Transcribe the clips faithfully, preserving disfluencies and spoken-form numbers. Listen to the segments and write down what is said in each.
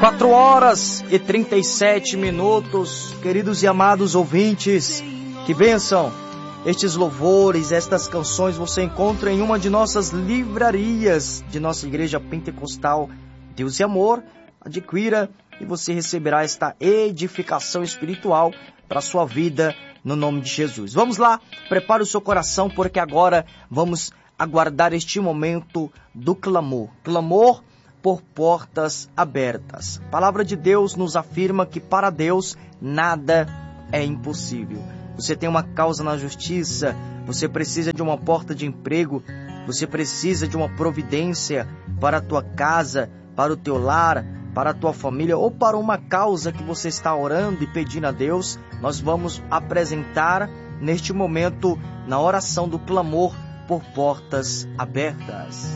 Quatro horas e trinta e sete minutos, queridos e amados ouvintes, que bênção! Estes louvores, estas canções você encontra em uma de nossas livrarias de nossa igreja pentecostal Deus e Amor. Adquira e você receberá esta edificação espiritual para a sua vida no nome de Jesus. Vamos lá, prepare o seu coração porque agora vamos aguardar este momento do clamor. Clamor por portas abertas. A palavra de Deus nos afirma que para Deus nada é impossível. Você tem uma causa na justiça, você precisa de uma porta de emprego, você precisa de uma providência para a tua casa, para o teu lar, para a tua família ou para uma causa que você está orando e pedindo a Deus. Nós vamos apresentar neste momento, na oração do clamor por portas abertas.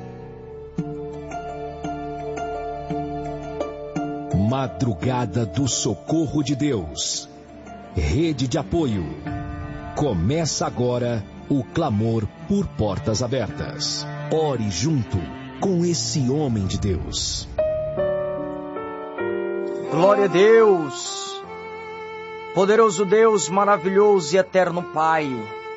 Madrugada do Socorro de Deus. Rede de apoio. Começa agora o clamor por portas abertas. Ore junto com esse homem de Deus. Glória a Deus. Poderoso Deus, maravilhoso e eterno Pai.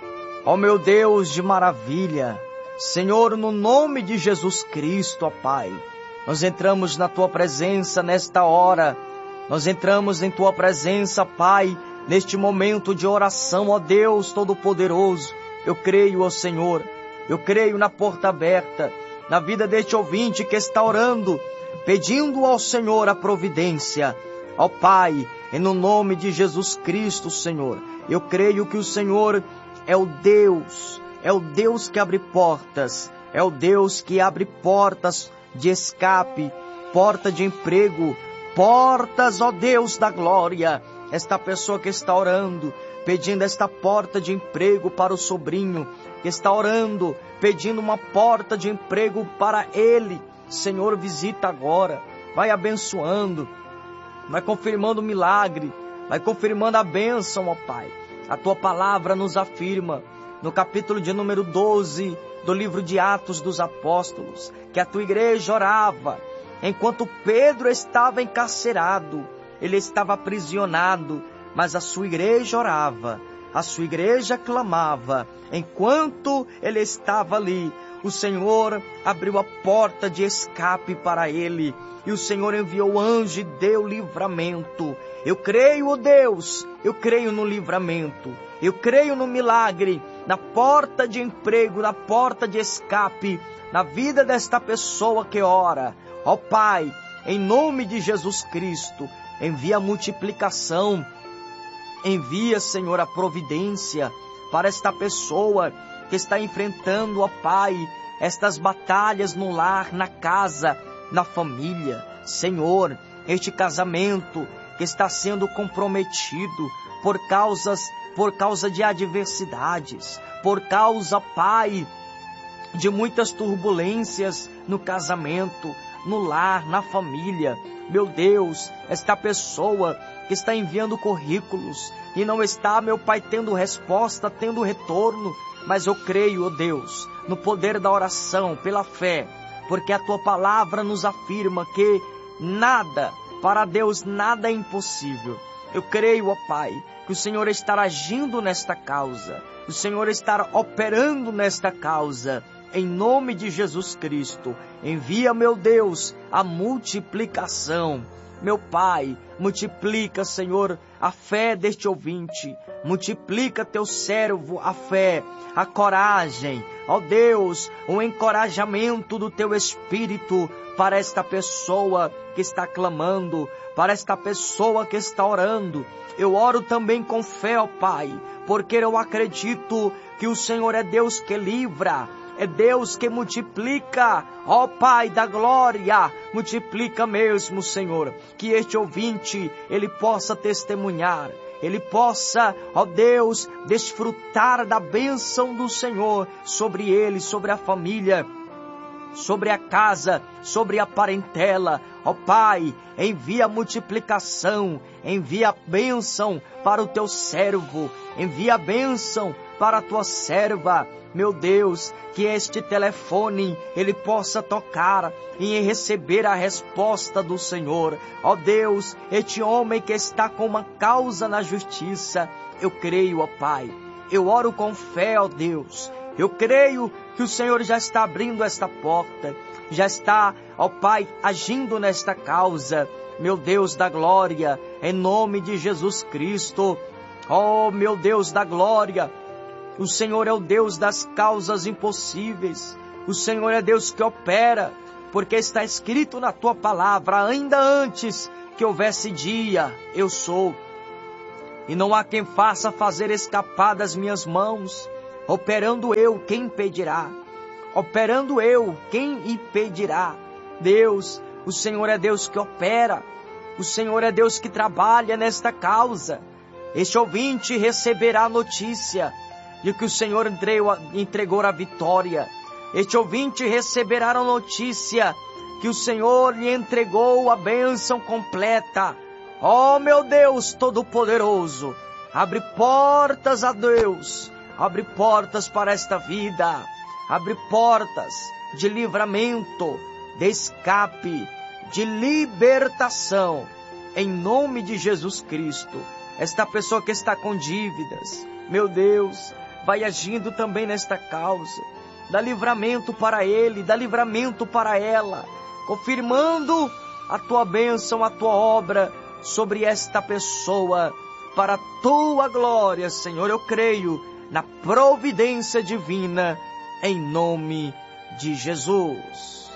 Ó meu Deus de maravilha. Senhor, no nome de Jesus Cristo, ó Pai. Nós entramos na Tua presença nesta hora. Nós entramos em Tua presença, Pai, neste momento de oração, ó Deus Todo-Poderoso. Eu creio, ó Senhor, eu creio na porta aberta, na vida deste ouvinte que está orando, pedindo ao Senhor a providência. Ó Pai, em no nome de Jesus Cristo, Senhor, eu creio que o Senhor é o Deus, é o Deus que abre portas, é o Deus que abre portas de escape, porta de emprego, portas, ó Deus da glória. Esta pessoa que está orando, pedindo esta porta de emprego para o sobrinho, que está orando, pedindo uma porta de emprego para ele. Senhor, visita agora, vai abençoando, vai confirmando o milagre, vai confirmando a bênção, ó Pai. A Tua palavra nos afirma, no capítulo de número doze, do livro de Atos dos Apóstolos, que a Tua igreja orava, enquanto Pedro estava encarcerado, ele estava aprisionado, mas a sua igreja orava, a sua igreja clamava, enquanto ele estava ali, o Senhor abriu a porta de escape para ele, e o Senhor enviou o anjo e deu livramento. Eu creio, ó Deus, eu creio no livramento, eu creio no milagre, na porta de emprego, na porta de escape, na vida desta pessoa que ora. Ó Pai, em nome de Jesus Cristo, envia a multiplicação, envia, Senhor, a providência para esta pessoa que está enfrentando, ó Pai, estas batalhas no lar, na casa, na família. Senhor, este casamento que está sendo comprometido por causas, por causa de adversidades, por causa, Pai, de muitas turbulências no casamento, no lar, na família. Meu Deus, esta pessoa que está enviando currículos e não está, meu Pai, tendo resposta, tendo retorno, mas eu creio, ó Deus, no poder da oração, pela fé, porque a Tua palavra nos afirma que nada, para Deus, nada é impossível. Eu creio, ó Pai, que o Senhor está agindo nesta causa, o Senhor está operando nesta causa. Em nome de Jesus Cristo, envia, meu Deus, a multiplicação. Meu Pai, multiplica, Senhor, a fé deste ouvinte. Multiplica teu servo, a fé, a coragem. Ó Deus, o encorajamento do teu Espírito para esta pessoa que está clamando, para esta pessoa que está orando. Eu oro também com fé, ó Pai, porque eu acredito que o Senhor é Deus que livra, é Deus que multiplica. Ó Pai da glória, multiplica mesmo, Senhor, que este ouvinte, ele possa testemunhar, ele possa, ó Deus, desfrutar da bênção do Senhor sobre ele, sobre a família, sobre a casa, sobre a parentela. Ó Pai, envia a multiplicação, envia a bênção para o teu servo, envia a bênção para a tua serva, meu Deus, que este telefone ele possa tocar e receber a resposta do Senhor. Ó Deus, este homem que está com uma causa na justiça, eu creio, ó Pai, eu oro com fé, ó Deus, eu creio que o Senhor já está abrindo esta porta, já está, ó Pai, agindo nesta causa, meu Deus da glória, em nome de Jesus Cristo. Ó meu Deus da glória, o Senhor é o Deus das causas impossíveis, o Senhor é Deus que opera, porque está escrito na tua palavra, ainda antes que houvesse dia, eu sou. E não há quem faça fazer escapar das minhas mãos. Operando eu, quem impedirá? Operando eu, quem impedirá? Deus, o Senhor é Deus que opera. O Senhor é Deus que trabalha nesta causa. Este ouvinte receberá a notícia de que o Senhor entregou a vitória. Este ouvinte receberá a notícia que o Senhor lhe entregou a bênção completa. Ó meu Deus Todo-Poderoso, abre portas a Deus. Abre portas para esta vida, abre portas de livramento, de escape, de libertação, em nome de Jesus Cristo. Esta pessoa que está com dívidas, meu Deus, vai agindo também nesta causa, dá livramento para ele, dá livramento para ela, confirmando a tua bênção, a tua obra sobre esta pessoa, para a tua glória, Senhor. Eu creio na providência divina, em nome de Jesus.